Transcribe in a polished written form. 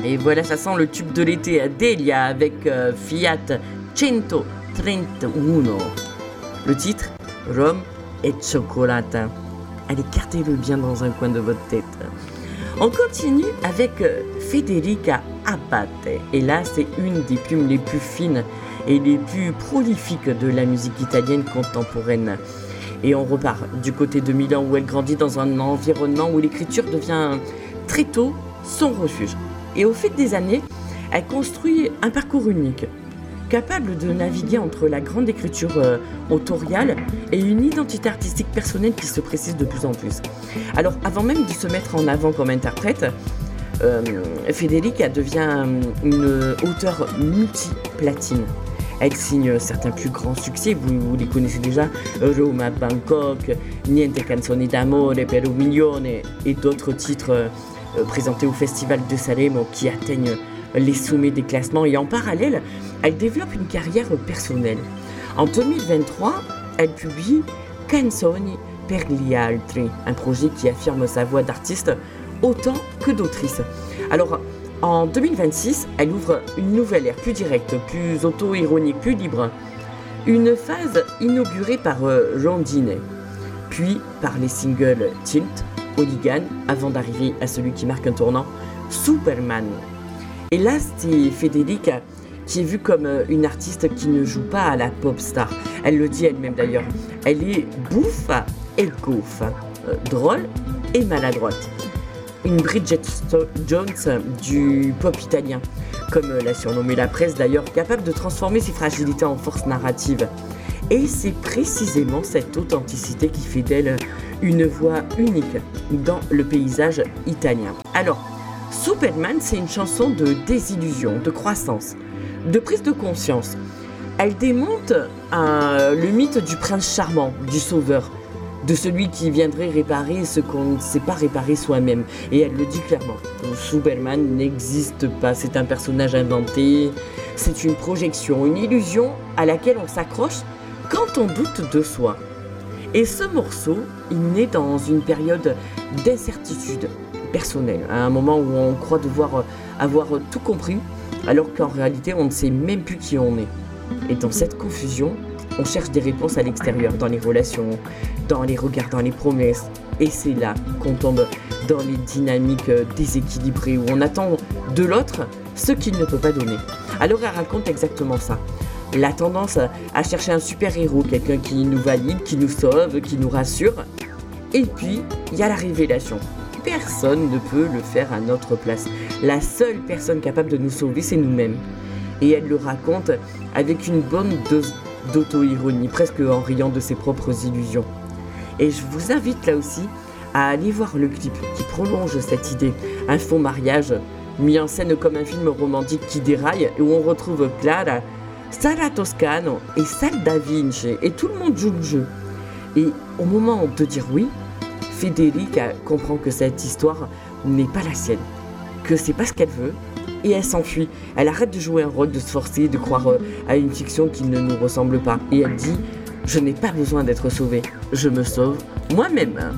Et voilà, ça sent le tube de l'été à Delia avec Fiat 131. Le titre, Rome et Cioccolata. Allez, gardez-le bien dans un coin de votre tête. On continue avec Federica Abbate. Et là, c'est une des plumes les plus fines et les plus prolifiques de la musique italienne contemporaine. Et on repart du côté de Milan où elle grandit dans un environnement où l'écriture devient très tôt son refuge. Et au fil des années, elle construit un parcours unique, capable de naviguer entre la grande écriture autoriale et une identité artistique personnelle qui se précise de plus en plus. Alors, avant même de se mettre en avant comme interprète, Federica devient une auteure multi-platine. Elle signe certains plus grands succès, vous les connaissez déjà, Roma, Bangkok, Niente canzoni d'amore per un milione et d'autres titres présentés au Festival de Salem qui atteignent les sommets des classements. Et en parallèle, elle développe une carrière personnelle. En 2023, elle publie Canzoni per gli altri, un projet qui affirme sa voix d'artiste autant que d'autrice. Alors, en 2026, elle ouvre une nouvelle ère plus directe, plus auto-ironique, plus libre. Une phase inaugurée par Rondine, puis par les singles Tilt, Hooligan, avant d'arriver à celui qui marque un tournant, Superman. Et là, c'est Federica qui est vue comme une artiste qui ne joue pas à la pop star. Elle le dit elle-même d'ailleurs. Elle est bouffe et goffa, drôle et maladroite. Une Bridget Jones du pop italien, comme l'a surnommée la presse d'ailleurs, capable de transformer ses fragilités en force narrative. Et c'est précisément cette authenticité qui fait d'elle une voix unique dans le paysage italien. Alors, Superman, c'est une chanson de désillusion, de croissance, de prise de conscience. Elle démonte le mythe du prince charmant, du sauveur, de celui qui viendrait réparer ce qu'on ne sait pas réparer soi-même. Et elle le dit clairement. Superman n'existe pas, c'est un personnage inventé, c'est une projection, une illusion à laquelle on s'accroche quand on doute de soi. Et ce morceau, il naît dans une période d'incertitude personnelle, à un moment où on croit devoir avoir tout compris, alors qu'en réalité, on ne sait même plus qui on est. Et dans cette confusion, on cherche des réponses à l'extérieur, dans les relations, dans les regards, dans les promesses. Et c'est là qu'on tombe dans les dynamiques déséquilibrées, où on attend de l'autre ce qu'il ne peut pas donner. Alors elle raconte exactement ça. La tendance à chercher un super-héros, quelqu'un qui nous valide, qui nous sauve, qui nous rassure. Et puis, il y a la révélation. Personne ne peut le faire à notre place. La seule personne capable de nous sauver, c'est nous-mêmes. Et elle le raconte avec une bonne dose d'auto-ironie, presque en riant de ses propres illusions. Et je vous invite là aussi à aller voir le clip qui prolonge cette idée. Un faux mariage mis en scène comme un film romantique qui déraille, où on retrouve Clara, Sara Toscano et Sal Da Vinci, et tout le monde joue le jeu. Et au moment de dire oui, Federica comprend que cette histoire n'est pas la sienne, que c'est pas ce qu'elle veut, et elle s'enfuit. Elle arrête de jouer un rôle, de se forcer, de croire à une fiction qui ne nous ressemble pas. Et elle dit « Je n'ai pas besoin d'être sauvée, je me sauve moi-même ».